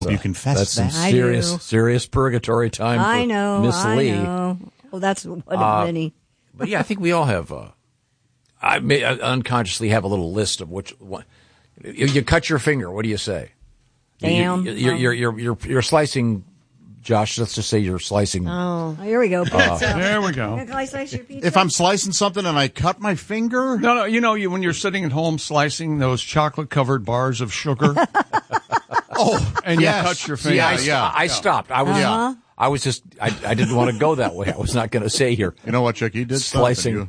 You confess That's some that. serious purgatory time for Miss Lee. I know. Well, that's one of many. But yeah, I think we all have. I may unconsciously have a little list of which one. You cut your finger. What do you say? Damn. You're slicing. Josh, let's just say you're slicing. Oh, here we go. There we go. Can I slice your pizza? If I'm slicing something and I cut my finger? No, when you're sitting at home slicing those chocolate-covered bars of sugar. And you cut your finger. I stopped. I was just, I didn't want to go that way. I was not going to say here. You know what, Chuck? You did slicing,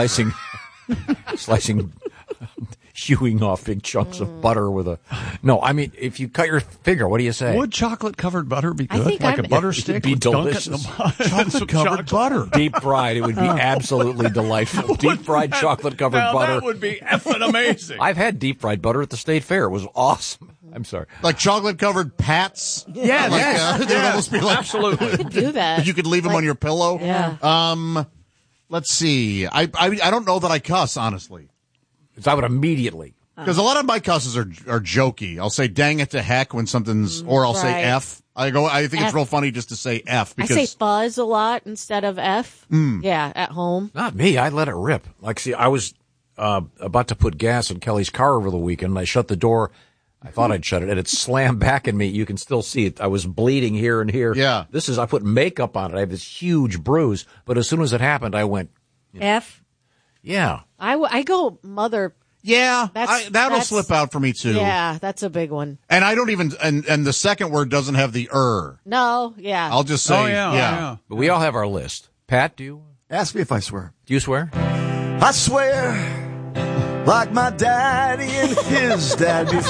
hewing off big chunks of butter with a. No, I mean, if you cut your finger, what do you say? Would chocolate-covered butter be good? Like a butter stick? It'd be delicious. Chocolate-covered butter. Deep fried. It would be absolutely delightful. Deep fried chocolate-covered butter. That would be effing amazing. I've had deep fried butter at the State Fair. It was awesome. I'm sorry. Like chocolate-covered pats? Yeah, It would almost be like, absolutely. You could do that. you could leave them on your pillow? Yeah. Let's see. I don't know that I cuss, honestly. So I would immediately. Because a lot of my cusses are jokey. I'll say "dang it" to heck when something's, or I'll say "f." I think it's real funny just to say "f" because I say fuzz a lot instead of F. Yeah, at home. Not me. I let it rip. Like, see, I was about to put gas in Kelly's car over the weekend. I shut the door. I thought I'd shut it, and it slammed back in me. You can still see it. I was bleeding here and here. Yeah. I put makeup on it. I have this huge bruise. But as soon as it happened, I went, F. yeah. I go mother. yeah, that'll That's- slip out for me too. Yeah, that's a big one. And I don't even and the second word doesn't have the No, yeah. I'll just say yeah. But we all have our list. Pat, do you? Ask me if I swear. Do you swear? I swear, like my daddy and his dad before.